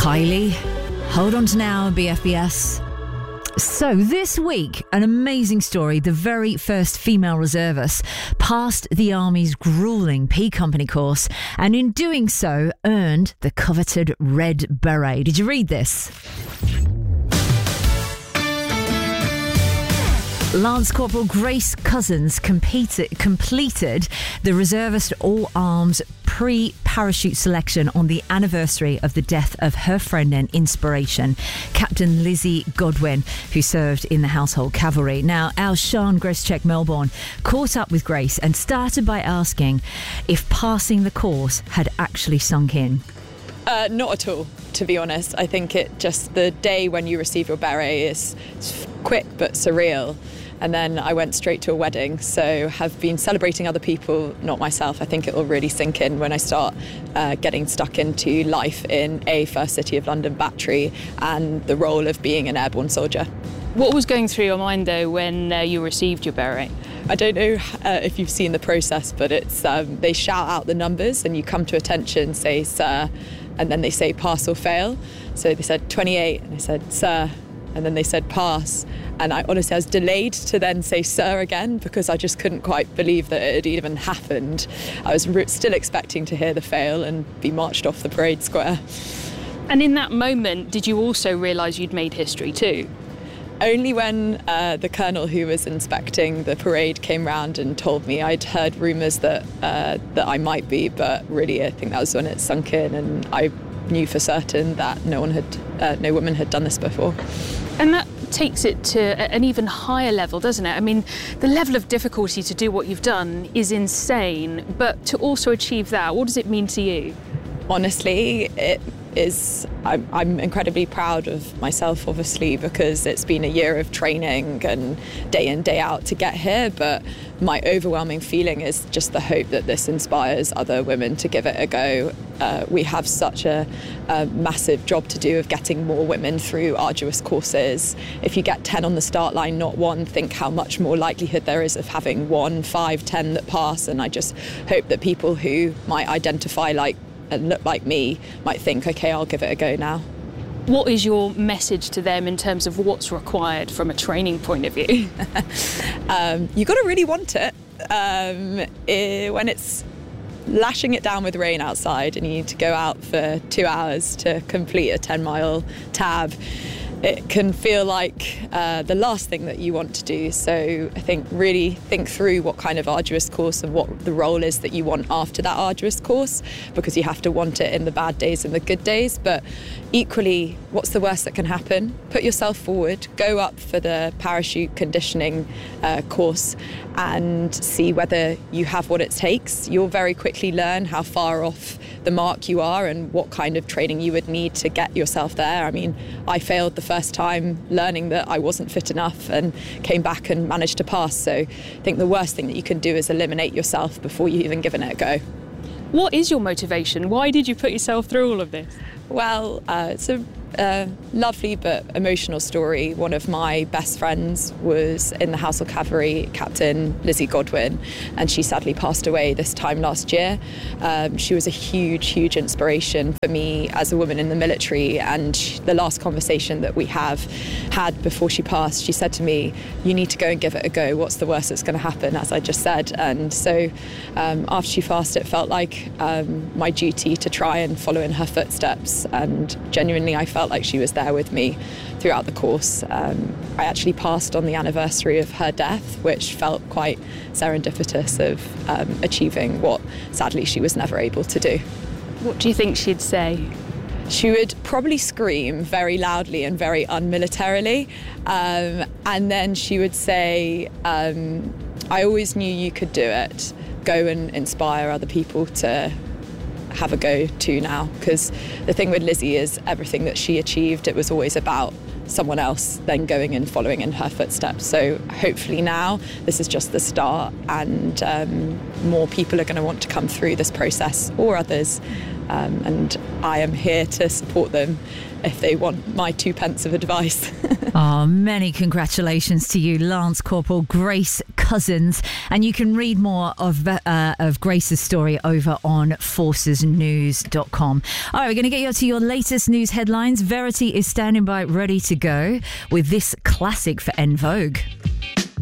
Kylie, hold on to now, BFBS. So this week, an amazing story. The very first female reservist passed the Army's gruelling P Company course and in doing so earned the coveted Red Beret. Did you read this? Lance Corporal Grace Cousins completed the reservist all-arms pre-parachute selection on the anniversary of the death of her friend and inspiration, Captain Lizzie Godwin, who served in the Household Cavalry. Now, our Sean Groscheck Melbourne caught up with Grace and started by asking if passing the course had actually sunk in. Not at all, to be honest. I think the day when you receive your beret is quick but surreal. And then I went straight to a wedding, so have been celebrating other people, not myself. I think it will really sink in when I start getting stuck into life in a First City of London battery and the role of being an airborne soldier. What was going through your mind, though, when you received your beret? I don't know if you've seen the process, but it's they shout out the numbers and you come to attention, say, sir, and then they say pass or fail. So they said 28, and I said, sir, and then they said pass. And I honestly was delayed to then say sir again because I just couldn't quite believe that it had even happened. I was still expecting to hear the fail and be marched off the parade square. And in that moment, did you also realise you'd made history too? Only when the colonel who was inspecting the parade came round and told me. I'd heard rumours that I might be, but really I think that was when it sunk in and I knew for certain that no woman had done this before. And that takes it to an even higher level, doesn't it? I mean, the level of difficulty to do what you've done is insane, but to also achieve that, what does it mean to you? Honestly, it is. I'm incredibly proud of myself, obviously, because it's been a year of training and day in, day out to get here. But my overwhelming feeling is just the hope that this inspires other women to give it a go. We have such a massive job to do of getting more women through arduous courses. If you get 10 on the start line, not one, think how much more likelihood there is of having 1, 5, 10 that pass. And I just hope that people who might identify like and look like me might think, okay, I'll give it a go now. What is your message to them in terms of what's required from a training point of view? You've got to really want it. When it's lashing it down with rain outside and you need to go out for 2 hours to complete a 10-mile tab, it can feel like the last thing that you want to do. So I think really think through what kind of arduous course and what the role is that you want after that arduous course, because you have to want it in the bad days and the good days. But equally, what's the worst that can happen? Put yourself forward, go up for the parachute conditioning course and see whether you have what it takes. You'll very quickly learn how far off the mark you are and what kind of training you would need to get yourself there. I mean, I failed the first time learning that I wasn't fit enough and came back and managed to pass. So I think the worst thing that you can do is eliminate yourself before you even give it a go. What is your motivation? Why did you put yourself through all of this? Well, it's a lovely but emotional story. One of my best friends was in the Household Cavalry, Captain Lizzie Godwin, and she sadly passed away this time last year. She was a huge inspiration for me as a woman in the military, and the last conversation that we had before she passed, she said to me, you need to go and give it a go. What's the worst that's going to happen, as I just said. And so after she passed, it felt like my duty to try and follow in her footsteps, and genuinely I felt like she was there with me throughout the course. I actually passed on the anniversary of her death, which felt quite serendipitous of achieving what sadly she was never able to do. What do you think she'd say? She would probably scream very loudly and very unmilitarily, and then she would say, I always knew you could do it. Go and inspire other people to have a go too now, because the thing with Lizzie is everything that she achieved, it was always about someone else then going and following in her footsteps. So hopefully now this is just the start, and more people are going to want to come through this process, or others, and I am here to support them if they want my 2 pence of advice. Oh, many congratulations to you, Lance Corporal Grace Cousins. And you can read more of Grace's story over on forcesnews.com. All right, we're going to get you to your latest news headlines. Verity is standing by ready to go with this classic for En Vogue.